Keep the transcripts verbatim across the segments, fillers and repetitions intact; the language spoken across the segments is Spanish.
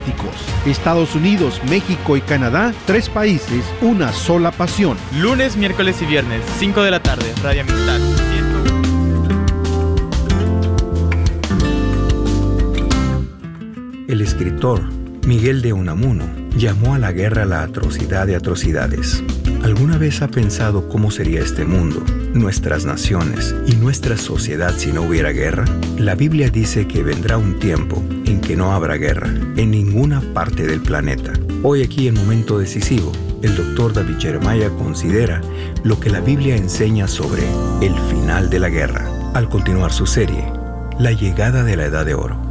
Estados Unidos, México y Canadá, tres países, una sola pasión. Lunes, miércoles y viernes, cinco de la tarde, Radio Amistad. El escritor Miguel de Unamuno llamó a la guerra la atrocidad de atrocidades. ¿Alguna vez ha pensado cómo sería este mundo, nuestras naciones y nuestra sociedad si no hubiera guerra? La Biblia dice que vendrá un tiempo en que no habrá guerra en ninguna parte del planeta. Hoy aquí en Momento Decisivo, el doctor David Jeremiah considera lo que la Biblia enseña sobre el final de la guerra, al continuar su serie, La llegada de la Edad de Oro.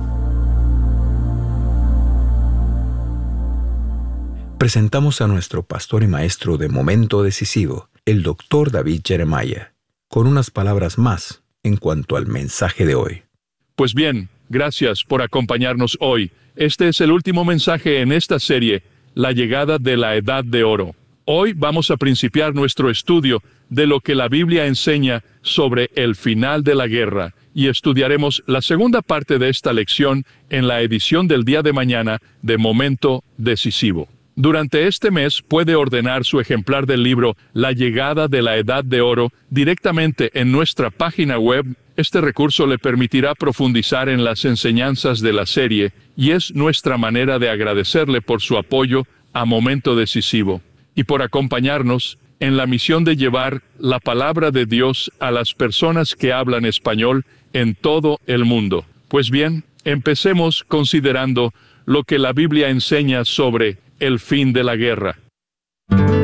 Presentamos a nuestro pastor y maestro de Momento Decisivo, el doctor David Jeremiah, con unas palabras más en cuanto al mensaje de hoy. Pues bien, gracias por acompañarnos hoy. Este es el último mensaje en esta serie, La llegada de la Edad de Oro. Hoy vamos a principiar nuestro estudio de lo que la Biblia enseña sobre el final de la guerra, y estudiaremos la segunda parte de esta lección en la edición del día de mañana de Momento Decisivo. Durante este mes puede ordenar su ejemplar del libro La llegada de la Edad de Oro directamente en nuestra página web. Este recurso le permitirá profundizar en las enseñanzas de la serie y es nuestra manera de agradecerle por su apoyo a Momento Decisivo y por acompañarnos en la misión de llevar la palabra de Dios a las personas que hablan español en todo el mundo. Pues bien, empecemos considerando lo que la Biblia enseña sobre el fin de la guerra.